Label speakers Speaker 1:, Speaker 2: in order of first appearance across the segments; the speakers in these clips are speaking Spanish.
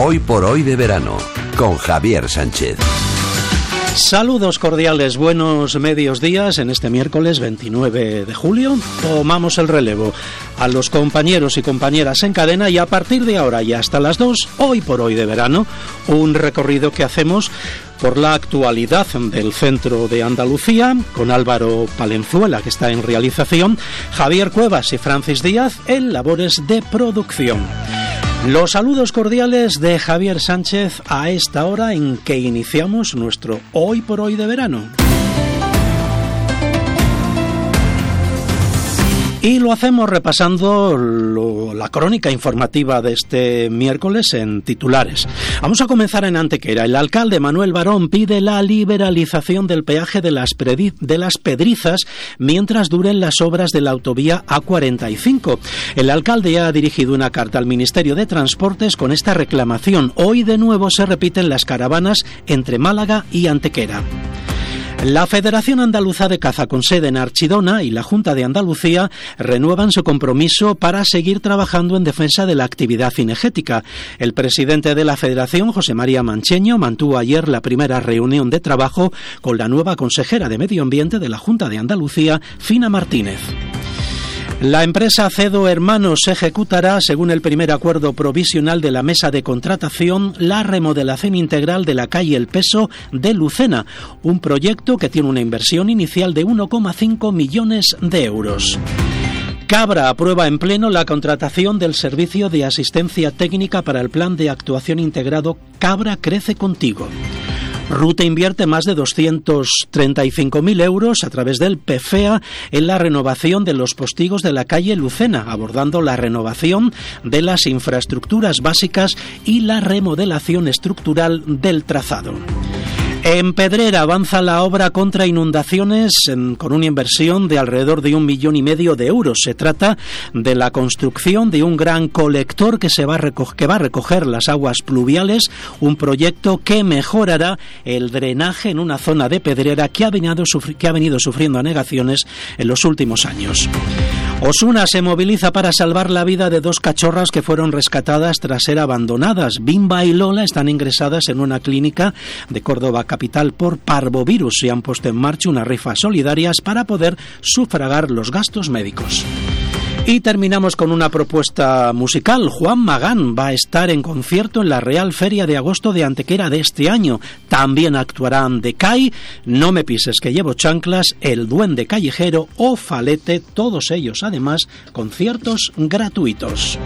Speaker 1: Hoy por hoy de verano, con Javier Sánchez.
Speaker 2: Saludos cordiales, buenos medios días. En este miércoles 29 de julio tomamos el relevo a los compañeros y compañeras en cadena y a partir de ahora y hasta las 2, Hoy por hoy de verano, un recorrido que hacemos por la actualidad del centro de Andalucía, con Álvaro Palenzuela, que está en realización, Javier Cuevas y Francis Díaz en labores de producción. Los saludos cordiales de Javier Sánchez a esta hora en que iniciamos nuestro Hoy por hoy de verano. Y lo hacemos repasando la crónica informativa de este miércoles en titulares. Vamos a comenzar en Antequera. El alcalde Manuel Barón pide la liberalización del peaje de las Pedrizas mientras duren las obras de la autovía A45. El alcalde ya ha dirigido una carta al Ministerio de Transportes con esta reclamación. Hoy de nuevo se repiten las caravanas entre Málaga y Antequera. La Federación Andaluza de Caza, con sede en Archidona, y la Junta de Andalucía renuevan su compromiso para seguir trabajando en defensa de la actividad cinegética. El presidente de la Federación, José María Mancheño, mantuvo ayer la primera reunión de trabajo con la nueva consejera de Medio Ambiente de la Junta de Andalucía, Fina Martínez. La empresa Cedo Hermanos ejecutará, según el primer acuerdo provisional de la mesa de contratación, la remodelación integral de la calle El Peso de Lucena, un proyecto que tiene una inversión inicial de 1,5 millones de euros. Cabra aprueba en pleno la contratación del servicio de asistencia técnica para el plan de actuación integrado Cabra Crece Contigo. Ruta invierte más de 235.000 euros a través del PFEA en la renovación de los postigos de la calle Lucena, abordando la renovación de las infraestructuras básicas y la remodelación estructural del trazado. En Pedrera avanza la obra contra inundaciones con una inversión de alrededor de 1,5 millones de euros. Se trata de la construcción de un gran colector que va a recoger las aguas pluviales, un proyecto que mejorará el drenaje en una zona de Pedrera que ha venido sufriendo anegaciones en los últimos años. Osuna se moviliza para salvar la vida de 2 cachorras que fueron rescatadas tras ser abandonadas. Bimba y Lola están ingresadas en una clínica de Córdoba capital por parvovirus y han puesto en marcha unas rifas solidarias para poder sufragar los gastos médicos. Y terminamos con una propuesta musical. Juan Magán va a estar en concierto en la Real Feria de Agosto de Antequera de este año. También actuarán Decay, No me pises que llevo chanclas, El Duende Callejero o Falete, todos ellos además conciertos gratuitos.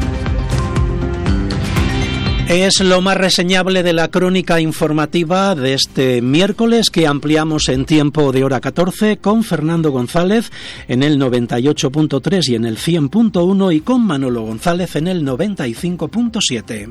Speaker 2: Es lo más reseñable de la crónica informativa de este miércoles, que ampliamos en tiempo de hora 14 con Fernando González en el 98.3 y en el 100.1 y con Manolo González en el 95.7.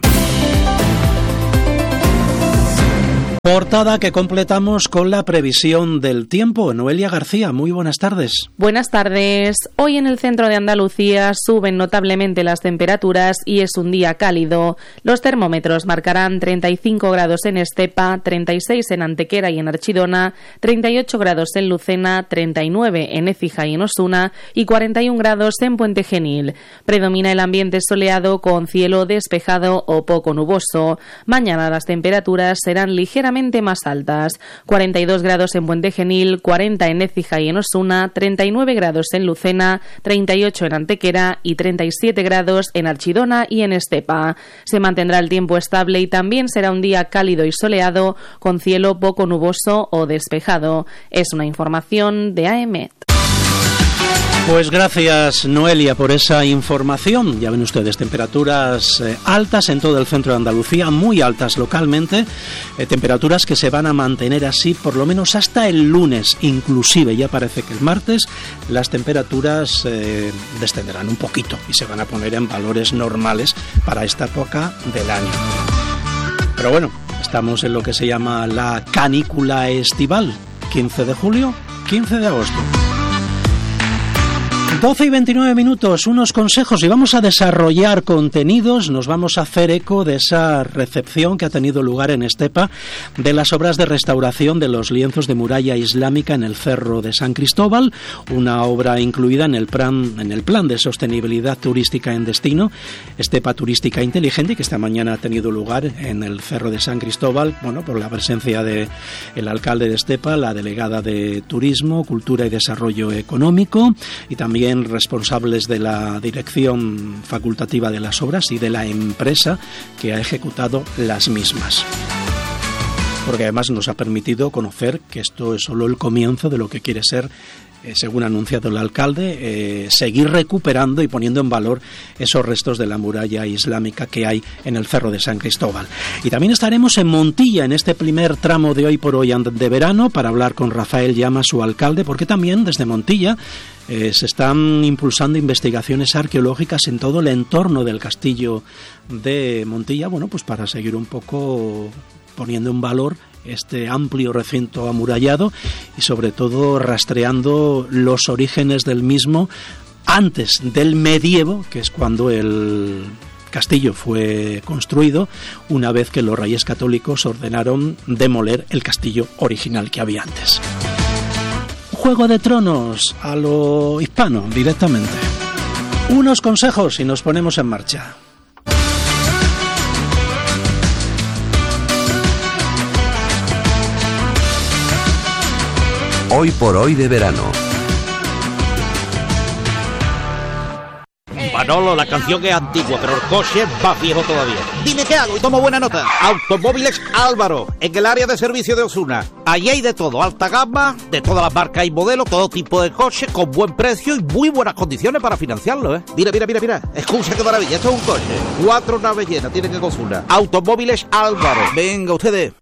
Speaker 2: Portada que completamos con la previsión del tiempo. Noelia García, muy buenas tardes.
Speaker 3: Buenas tardes. Hoy en el centro de Andalucía suben notablemente las temperaturas y es un día cálido. Los termómetros marcarán 35 grados en Estepa, 36 en Antequera y en Archidona, 38 grados en Lucena, 39 en Écija y en Osuna y 41 grados en Puente Genil. Predomina el ambiente soleado con cielo despejado o poco nuboso. Mañana las temperaturas serán ligeramente más altas, 42 grados en Puente Genil, 40 en Écija y en Osuna, 39 grados en Lucena, 38 en Antequera y 37 grados en Archidona y en Estepa. Se mantendrá el tiempo estable y también será un día cálido y soleado con cielo poco nuboso o despejado. Es una información de AEMET.
Speaker 2: Pues gracias, Noelia, por esa información. Ya ven ustedes, temperaturas altas en todo el centro de Andalucía, muy altas localmente, temperaturas que se van a mantener así por lo menos hasta el lunes. Inclusive ya parece que el martes las temperaturas descenderán un poquito y se van a poner en valores normales para esta época del año. Pero bueno, estamos en lo que se llama la canícula estival, 15 de julio, 15 de agosto. 12 y 29 minutos, unos consejos y vamos a desarrollar contenidos. Nos vamos a hacer eco de esa recepción que ha tenido lugar en Estepa de las obras de restauración de los lienzos de muralla islámica en el Cerro de San Cristóbal, una obra incluida en el plan de sostenibilidad turística en destino, Estepa Turística Inteligente, que esta mañana ha tenido lugar en el Cerro de San Cristóbal, por la presencia del alcalde de Estepa, la delegada de Turismo, Cultura y Desarrollo Económico, y también responsables de la dirección facultativa de las obras y de la empresa que ha ejecutado las mismas. Porque además nos ha permitido conocer que esto es solo el comienzo de lo que quiere ser, según ha anunciado el alcalde, seguir recuperando y poniendo en valor esos restos de la muralla islámica que hay en el Cerro de San Cristóbal. Y también estaremos en Montilla en este primer tramo de Hoy por Hoy de verano para hablar con Rafael Llama, su alcalde, porque también desde Montilla se están impulsando investigaciones arqueológicas en todo el entorno del castillo de Montilla, pues para seguir un poco poniendo en valor este amplio recinto amurallado y sobre todo rastreando los orígenes del mismo antes del medievo, que es cuando el castillo fue construido, una vez que los reyes católicos ordenaron demoler el castillo original que había antes. Juego de Tronos a lo hispano directamente. Unos consejos y nos ponemos en marcha.
Speaker 1: Hoy por Hoy de verano.
Speaker 4: Manolo, la canción es antigua, pero el coche es más viejo todavía. Dime qué hago y tomo buena nota. Automóviles Álvaro, en el área de servicio de Osuna. Allí hay de todo, alta gama, de todas las marcas y modelos, todo tipo de coches, con buen precio y muy buenas condiciones para financiarlo, ¿eh? Mira. Escucha qué maravilla, esto es un coche. 4 naves llenas tienen en Osuna. Automóviles Álvaro. Venga, ustedes.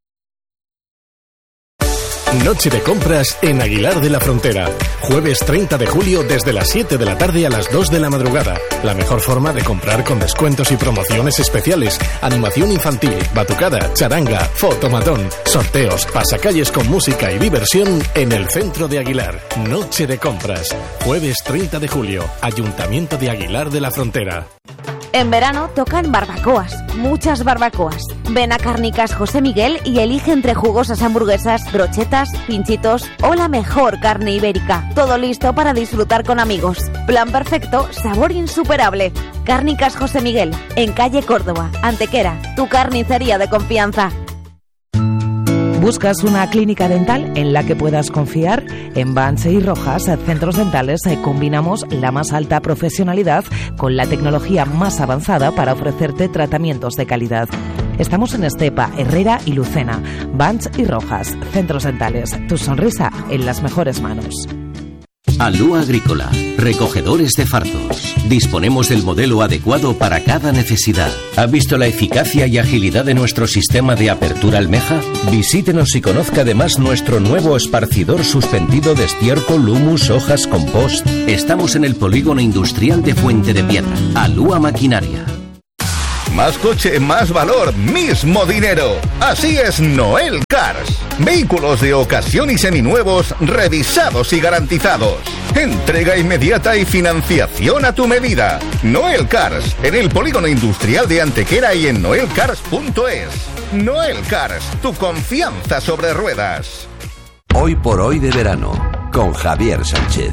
Speaker 5: Noche de compras en Aguilar de la Frontera. Jueves 30 de julio desde las 7 de la tarde a las 2 de la madrugada. La mejor forma de comprar con descuentos y promociones especiales. Animación infantil, batucada, charanga, fotomatón, sorteos, pasacalles con música y diversión en el centro de Aguilar. Noche de compras. Jueves 30 de julio. Ayuntamiento de Aguilar de la Frontera.
Speaker 6: En verano tocan barbacoas, muchas barbacoas. Ven a Cárnicas José Miguel y elige entre jugosas hamburguesas, brochetas, pinchitos o la mejor carne ibérica. Todo listo para disfrutar con amigos. Plan perfecto, sabor insuperable. Cárnicas José Miguel, en calle Córdoba, Antequera, tu carnicería de confianza.
Speaker 7: ¿Buscas una clínica dental en la que puedas confiar? En Banche y Rojas, Centros Dentales, combinamos la más alta profesionalidad con la tecnología más avanzada para ofrecerte tratamientos de calidad. Estamos en Estepa, Herrera y Lucena. Banche y Rojas, Centros Dentales. Tu sonrisa en las mejores manos.
Speaker 8: Alúa Agrícola, recogedores de fardos. Disponemos del modelo adecuado para cada necesidad. ¿Ha visto la eficacia y agilidad de nuestro sistema de apertura almeja? Visítenos y conozca además nuestro nuevo esparcidor suspendido de estiércol, humus, hojas, compost. Estamos en el polígono industrial de Fuente de Piedra. Alúa Maquinaria.
Speaker 9: Más coche, más valor, mismo dinero. Así es Noel Cars. Vehículos de ocasión y seminuevos, revisados y garantizados. Entrega inmediata y financiación a tu medida. Noel Cars, en el polígono industrial de Antequera y en noelcars.es. Noel Cars, tu confianza sobre ruedas.
Speaker 1: Hoy por Hoy de verano, con Javier Sánchez.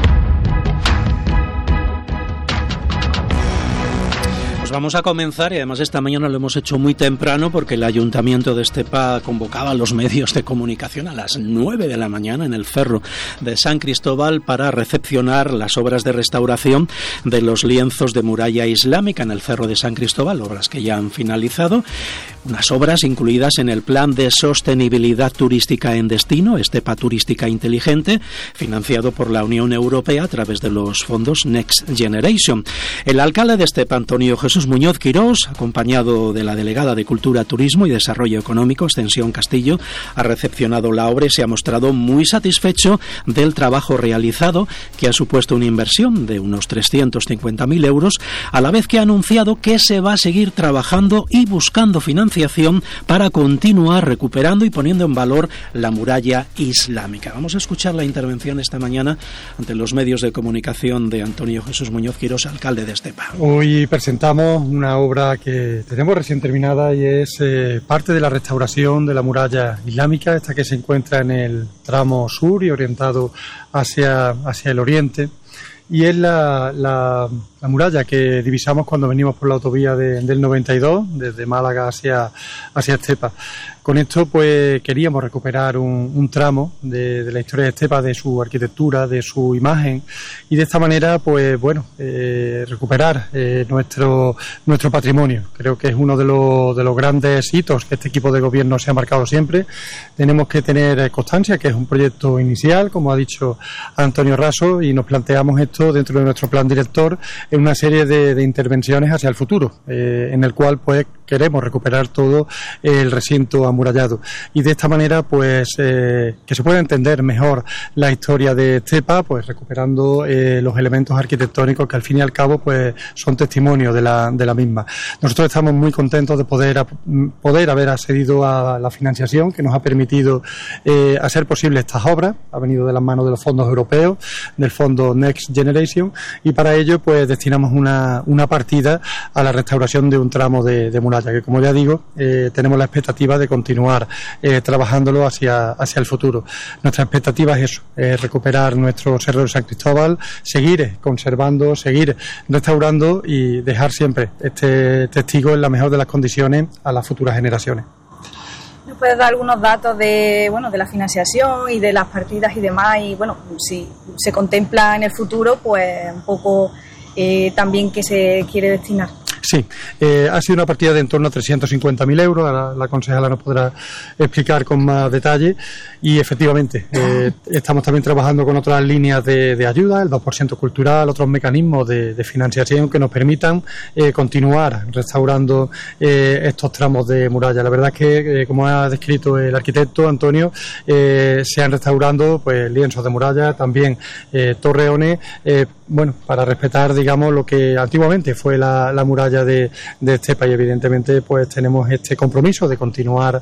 Speaker 2: Vamos a comenzar y además esta mañana lo hemos hecho muy temprano porque el Ayuntamiento de Estepa convocaba a los medios de comunicación a las 9 de la mañana en el Cerro de San Cristóbal para recepcionar las obras de restauración de los lienzos de muralla islámica en el Cerro de San Cristóbal, obras que ya han finalizado, unas obras incluidas en el plan de sostenibilidad turística en destino, Estepa Turística Inteligente, financiado por la Unión Europea a través de los fondos Next Generation. El alcalde de Estepa, Antonio Jesús Jesús Muñoz Quirós, acompañado de la delegada de Cultura, Turismo y Desarrollo Económico, Ascensión Castillo, ha recepcionado la obra y se ha mostrado muy satisfecho del trabajo realizado, que ha supuesto una inversión de unos 350.000 euros, a la vez que ha anunciado que se va a seguir trabajando y buscando financiación para continuar recuperando y poniendo en valor la muralla islámica. Vamos a escuchar la intervención esta mañana ante los medios de comunicación de Antonio Jesús Muñoz Quirós, alcalde de Estepa.
Speaker 10: Hoy presentamos una obra que tenemos recién terminada y es parte de la restauración de la muralla islámica, esta que se encuentra en el tramo sur y orientado hacia el oriente. Y es la muralla que divisamos cuando venimos por la autovía del 92, desde Málaga hacia Estepa. Con esto pues queríamos recuperar un tramo de la historia de Estepa, de su arquitectura, de su imagen, y de esta manera pues bueno, recuperar nuestro patrimonio. Creo que es uno de los grandes hitos que este equipo de gobierno se ha marcado siempre. Tenemos que tener constancia que es un proyecto inicial, como ha dicho Antonio Raso, y nos planteamos esto dentro de nuestro plan director en una serie de intervenciones hacia el futuro, en el cual pues queremos recuperar todo el recinto amurallado, y de esta manera pues que se pueda entender mejor la historia de Estepa, pues recuperando los elementos arquitectónicos que al fin y al cabo pues son testimonio de la misma. Nosotros estamos muy contentos de poder haber accedido a la financiación que nos ha permitido hacer posible estas obras. Ha venido de las manos de los fondos europeos, del fondo Next Generation, y para ello pues destinamos una partida a la restauración de un tramo de muralla que, como ya digo, tenemos la expectativa de continuar trabajándolo hacia el futuro. Nuestra expectativa es eso, recuperar nuestro Cerro de San Cristóbal, seguir conservando, seguir restaurando y dejar siempre este testigo en la mejor de las condiciones a las futuras generaciones.
Speaker 11: ¿Nos puedes dar algunos datos de la financiación y de las partidas y demás? Y bueno, si se contempla en el futuro, pues un poco también qué se quiere destinar.
Speaker 10: Sí, ha sido una partida de en torno a 350.000 euros, ahora la concejala nos podrá explicar con más detalle, y efectivamente estamos también trabajando con otras líneas de ayuda, el 2% cultural, otros mecanismos de financiación que nos permitan continuar restaurando estos tramos de muralla. La verdad es que, como ha descrito el arquitecto Antonio, se han restaurando pues lienzos de muralla, también torreones, bueno, para respetar, digamos, lo que antiguamente fue la muralla de Estepa, y evidentemente pues tenemos este compromiso de continuar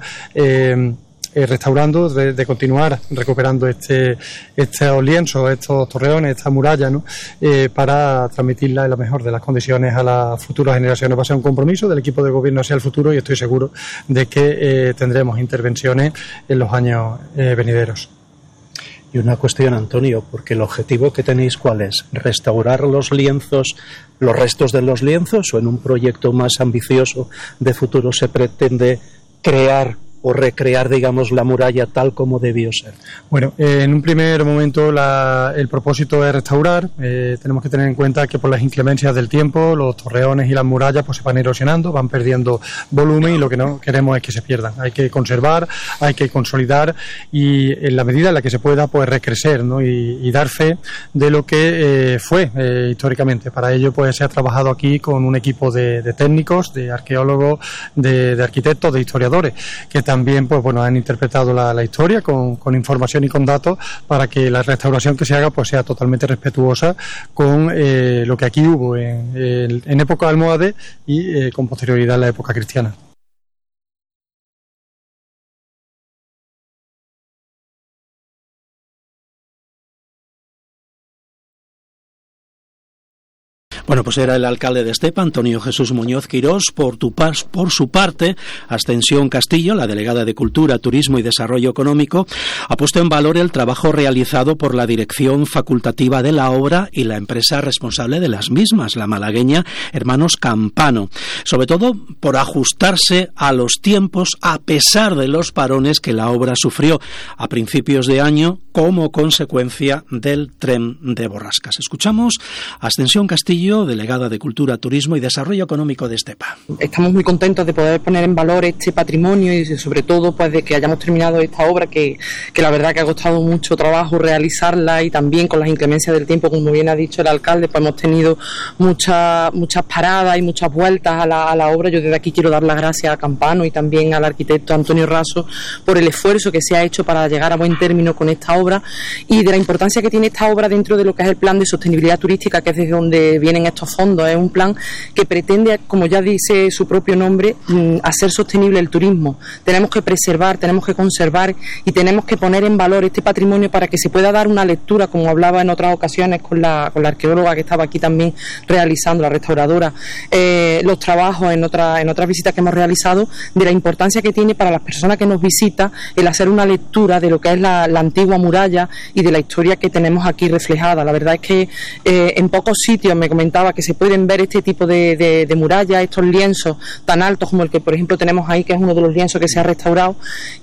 Speaker 10: restaurando, de continuar recuperando estos lienzos, estos torreones, esta muralla, ¿no? Para transmitirla en la mejor de las condiciones a las futuras generaciones. Va a ser un compromiso del equipo de gobierno hacia el futuro, y estoy seguro de que tendremos intervenciones en los años venideros.
Speaker 2: Y una cuestión, Antonio, porque el objetivo que tenéis, ¿cuál es? ¿Restaurar los lienzos, los restos de los lienzos, o en un proyecto más ambicioso de futuro se pretende crear o recrear, digamos, la muralla tal como debió ser?
Speaker 10: Bueno, en un primer momento el propósito es restaurar. Tenemos que tener en cuenta que por las inclemencias del tiempo los torreones y las murallas pues se van erosionando, van perdiendo volumen, y lo que no queremos es que se pierdan. Hay que conservar, hay que consolidar, y en la medida en la que se pueda pues recrecer, ¿no? y dar fe de lo que fue históricamente. Para ello pues se ha trabajado aquí con un equipo de técnicos, de arqueólogos, de arquitectos, de historiadores, que también pues bueno han interpretado la historia con información y con datos, para que la restauración que se haga pues sea totalmente respetuosa con lo que aquí hubo en época almohade y con posterioridad en la época cristiana.
Speaker 2: Bueno, pues era el alcalde de Estepa, Antonio Jesús Muñoz Quirós. Por su parte, Ascensión Castillo, la delegada de Cultura, Turismo y Desarrollo Económico, ha puesto en valor el trabajo realizado por la dirección facultativa de la obra y la empresa responsable de las mismas, la malagueña Hermanos Campano, sobre todo por ajustarse a los tiempos a pesar de los parones que la obra sufrió a principios de año como consecuencia del tren de borrascas. Escuchamos a Ascensión Castillo delegada de Cultura, Turismo y Desarrollo Económico de Estepa.
Speaker 12: Estamos muy contentos de poder poner en valor este patrimonio y sobre todo pues de que hayamos terminado esta obra que la verdad que ha costado mucho trabajo realizarla, y también con las inclemencias del tiempo, como bien ha dicho el alcalde, pues hemos tenido muchas paradas y muchas vueltas a la obra. Yo desde aquí quiero dar las gracias a Campano y también al arquitecto Antonio Raso por el esfuerzo que se ha hecho para llegar a buen término con esta obra, y de la importancia que tiene esta obra dentro de lo que es el plan de sostenibilidad turística, que es desde donde vienen estos fondos. Es un plan que pretende, como ya dice su propio nombre, hacer sostenible el turismo. Tenemos que preservar, tenemos que conservar y tenemos que poner en valor este patrimonio para que se pueda dar una lectura, como hablaba en otras ocasiones con la arqueóloga que estaba aquí también realizando, la restauradora, los trabajos en otras visitas que hemos realizado, de la importancia que tiene para las personas que nos visitan el hacer una lectura de lo que es la antigua muralla y de la historia que tenemos aquí reflejada. La verdad es que en pocos sitios, me comentaba, que se pueden ver este tipo de murallas, estos lienzos tan altos como el que por ejemplo tenemos ahí, que es uno de los lienzos que se ha restaurado,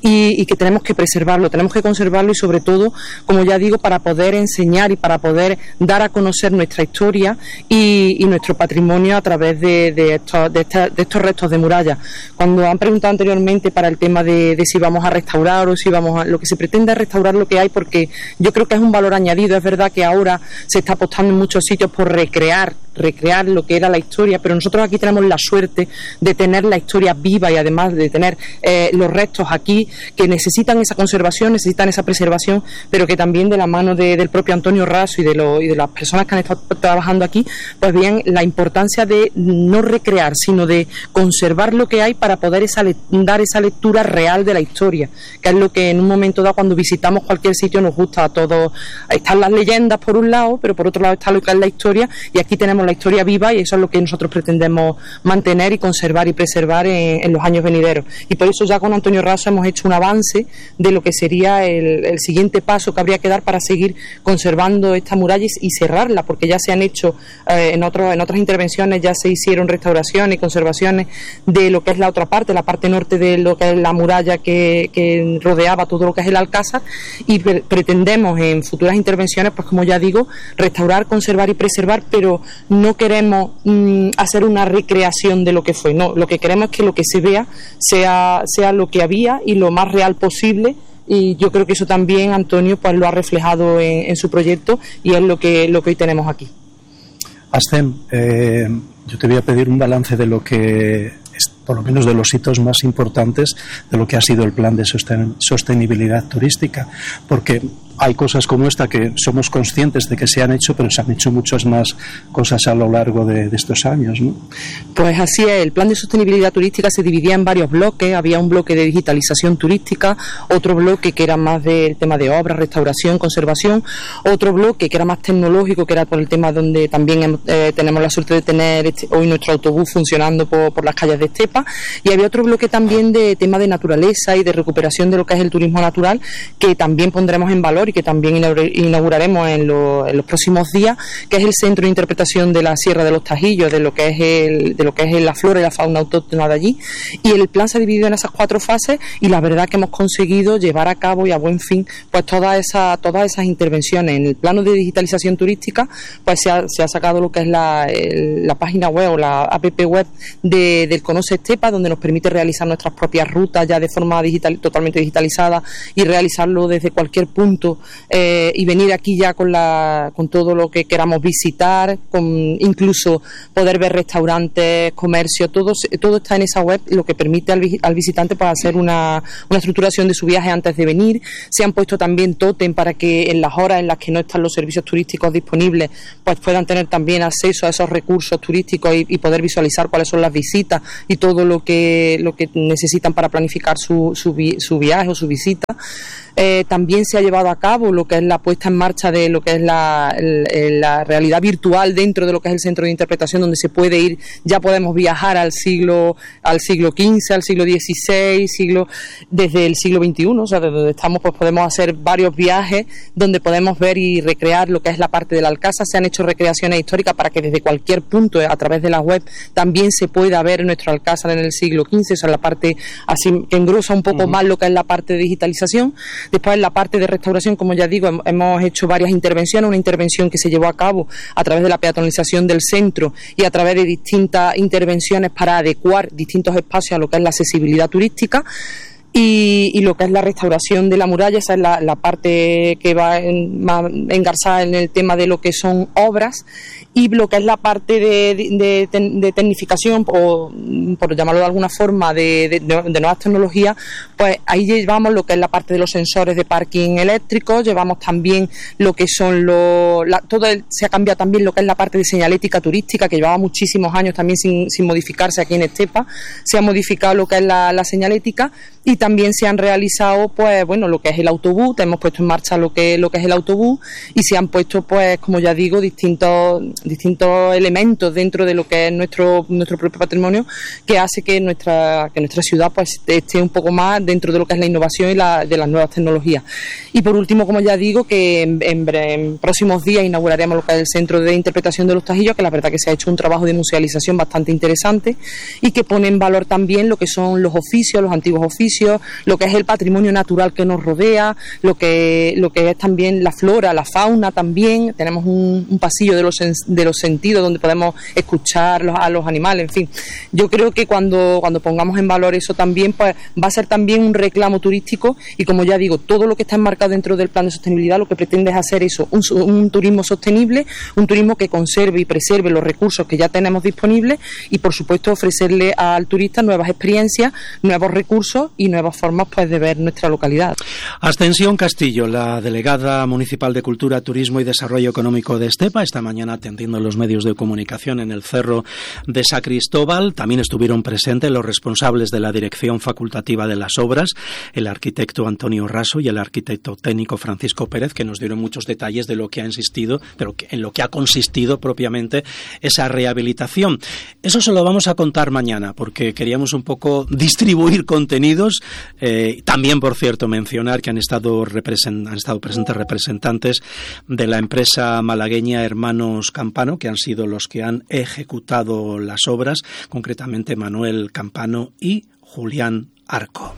Speaker 12: y que tenemos que preservarlo, tenemos que conservarlo, y sobre todo, como ya digo, para poder enseñar y para poder dar a conocer nuestra historia y nuestro patrimonio a través de estos restos de muralla. Cuando han preguntado anteriormente para el tema de si vamos a restaurar o si lo que se pretende es restaurar lo que hay, porque yo creo que es un valor añadido. Es verdad que ahora se está apostando en muchos sitios por recrear lo que era la historia, pero nosotros aquí tenemos la suerte de tener la historia viva, y además de tener los restos aquí que necesitan esa conservación, necesitan esa preservación, pero que también de la mano del propio Antonio Raso y de las personas que han estado trabajando aquí, pues bien, la importancia de no recrear, sino de conservar lo que hay para poder dar esa lectura real de la historia, que es lo que en un momento dado, cuando visitamos cualquier sitio, nos gusta a todos. Están las leyendas por un lado, pero por otro lado está lo que es la historia, y aquí tenemos la historia viva, y eso es lo que nosotros pretendemos mantener y conservar y preservar en los años venideros. Y por eso ya con Antonio Raso hemos hecho un avance de lo que sería el siguiente paso que habría que dar para seguir conservando esta muralla y cerrarla, porque ya se han hecho en otras intervenciones, ya se hicieron restauraciones y conservaciones de lo que es la otra parte, la parte norte de lo que es la muralla que rodeaba todo lo que es el Alcázar, y pretendemos en futuras intervenciones, pues como ya digo, restaurar, conservar y preservar, pero no queremos hacer una recreación de lo que fue, no, lo que queremos es que lo que se vea sea lo que había y lo más real posible, y yo creo que eso también Antonio pues lo ha reflejado en su proyecto, y es lo que hoy tenemos aquí.
Speaker 2: Ascem, yo te voy a pedir un balance de lo que por lo menos de los hitos más importantes de lo que ha sido el plan de sostenibilidad turística, porque hay cosas como esta que somos conscientes de que se han hecho, pero se han hecho muchas más cosas a lo largo de estos años, ¿no?
Speaker 12: Pues así es, el plan de sostenibilidad turística se dividía en varios bloques. Había un bloque de digitalización turística, otro bloque que era más del tema de obras, restauración, conservación, otro bloque que era más tecnológico, que era por el tema donde también tenemos la suerte de tener hoy nuestro autobús funcionando por las calles de Estepa, y había otro bloque también de tema de naturaleza y de recuperación de lo que es el turismo natural, que también pondremos en valor y que también inauguraremos en los próximos días, que es el Centro de Interpretación de la Sierra de los Tajillos, de lo que es la flora y la fauna autóctona de allí. Y el plan se ha dividido en esas 4 fases, y la verdad que hemos conseguido llevar a cabo y a buen fin pues todas esas intervenciones. En el plano de digitalización turística pues se ha sacado lo que es la página web o la app web del Conoce Estepa, donde nos permite realizar nuestras propias rutas ya de forma totalmente digitalizada, y realizarlo desde cualquier punto, y venir aquí ya con todo lo que queramos visitar, con incluso poder ver restaurantes, comercio, todo está en esa web, lo que permite al visitante para hacer una estructuración de su viaje antes de venir. Se han puesto también tótem para que en las horas en las que no están los servicios turísticos disponibles pues puedan tener también acceso a esos recursos turísticos y poder visualizar cuáles son las visitas y todo lo que necesitan para planificar su viaje o su visita. También se ha llevado a cabo lo que es la puesta en marcha de lo que es la realidad virtual dentro de lo que es el centro de interpretación, donde se puede ir, ya podemos viajar al siglo XV, al siglo XVI, desde el siglo XXI, o sea, desde donde estamos pues podemos hacer varios viajes donde podemos ver y recrear lo que es la parte del Alcázar. Se han hecho recreaciones históricas para que desde cualquier punto, a través de la web, también se pueda ver nuestro Alcázar en el siglo XV, esa es la parte así que engrosa un poco más lo que es la parte de digitalización. Después, en la parte de restauración, como ya digo, hemos hecho varias intervenciones, una intervención que se llevó a cabo a través de la peatonalización del centro y a través de distintas intervenciones para adecuar distintos espacios a lo que es la accesibilidad turística. Y lo que es la restauración de la muralla, esa es la parte que va más engarzada en el tema de lo que son obras, y lo que es la parte de tecnificación, o por llamarlo de alguna forma, de nuevas tecnologías, pues ahí llevamos lo que es la parte de los sensores de parking eléctricos, llevamos también lo que son se ha cambiado también lo que es la parte de señalética turística, que llevaba muchísimos años también sin modificarse aquí en Estepa. Se ha modificado lo que es la señalética, y también se han realizado, pues bueno, lo que es el autobús. Hemos puesto en marcha lo que es el autobús, y se han puesto, pues como ya digo, distintos elementos dentro de lo que es nuestro propio patrimonio, que hace que nuestra ciudad pues esté un poco más dentro de lo que es la innovación y de las nuevas tecnologías. Y por último, como ya digo, que en próximos días inauguraremos lo que es el Centro de Interpretación de los Tajillos, que la verdad que se ha hecho un trabajo de musealización bastante interesante y que pone en valor también lo que son los oficios, los antiguos oficios, lo que es el patrimonio natural que nos rodea, lo que es también la flora, la fauna también. Tenemos un pasillo de los sentidos donde podemos escuchar a los animales, en fin. Yo creo que cuando pongamos en valor eso también, pues va a ser también un reclamo turístico, y como ya digo, todo lo que está enmarcado dentro del plan de sostenibilidad lo que pretende es hacer eso, un turismo sostenible, un turismo que conserve y preserve los recursos que ya tenemos disponibles, y por supuesto ofrecerle al turista nuevas experiencias, nuevos recursos y nuevas formas, pues, de ver nuestra localidad.
Speaker 2: Ascensión Castillo, la delegada municipal de Cultura, Turismo y Desarrollo Económico de Estepa, esta mañana atendiendo los medios de comunicación en el Cerro de San Cristóbal. También estuvieron presentes los responsables de la Dirección Facultativa de las Obras, el arquitecto Antonio Raso y el arquitecto técnico Francisco Pérez, que nos dieron muchos detalles de lo que ha insistido, pero en lo que ha consistido propiamente esa rehabilitación. Eso se lo vamos a contar mañana, porque queríamos un poco distribuir contenidos. También, por cierto, mencionar que han estado presentes representantes de la empresa malagueña Hermanos Campano, que han sido los que han ejecutado las obras, concretamente Manuel Campano y Julián Arco.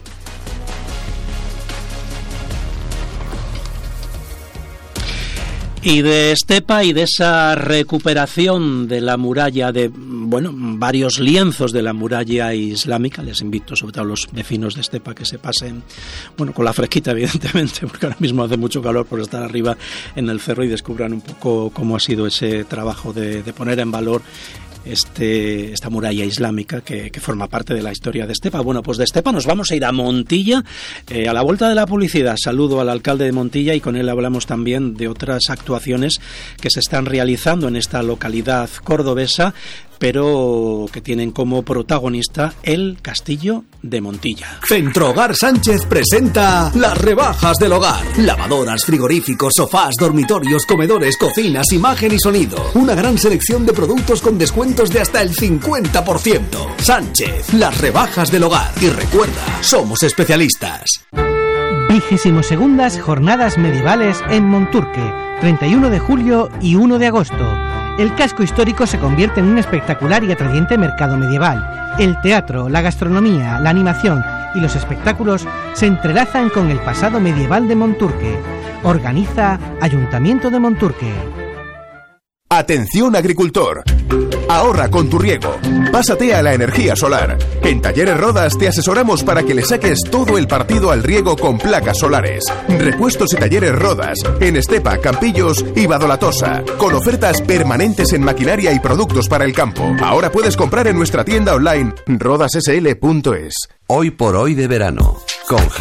Speaker 2: Y de Estepa y de esa recuperación de la muralla, varios lienzos de la muralla islámica, les invito sobre todo a los vecinos de Estepa que se pasen, con la fresquita evidentemente, porque ahora mismo hace mucho calor por estar arriba en el cerro, y descubran un poco cómo ha sido ese trabajo de poner en valor esta muralla islámica que forma parte de la historia de Estepa. Bueno, pues de Estepa nos vamos a ir a Montilla, a la vuelta de la publicidad. Saludo al alcalde de Montilla, y con él hablamos también de otras actuaciones que se están realizando en esta localidad cordobesa, pero que tienen como protagonista el Castillo de Montilla.
Speaker 13: Centro Hogar Sánchez presenta las rebajas del hogar. Lavadoras, frigoríficos, sofás, dormitorios, comedores, cocinas, imagen y sonido. Una gran selección de productos con descuentos de hasta el 50%. Sánchez, las rebajas del hogar. Y recuerda, somos especialistas.
Speaker 14: 22ª Jornadas Medievales en Monturque, 31 de julio y 1 de agosto. El casco histórico se convierte en un espectacular y atrayente mercado medieval. El teatro, la gastronomía, la animación y los espectáculos se entrelazan con el pasado medieval de Monturque. Organiza Ayuntamiento de Monturque.
Speaker 9: Atención agricultor, ahorra con tu riego, pásate a la energía solar. En Talleres Rodas te asesoramos para que le saques todo el partido al riego con placas solares. Repuestos y talleres Rodas, en Estepa, Campillos y Badolatosa, con ofertas permanentes en maquinaria y productos para el campo. Ahora puedes comprar en nuestra tienda online rodassl.es.
Speaker 1: Hoy por hoy de verano, con